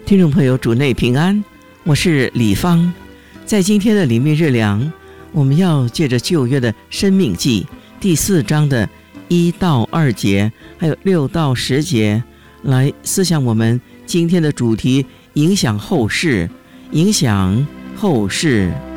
听众朋友，主内平安，我是李芳。在今天的里面日粮，我们要借着旧约的申命记第4章的1到2节，还有6到10节，来思想我们今天的主题：影响后世，影响后世。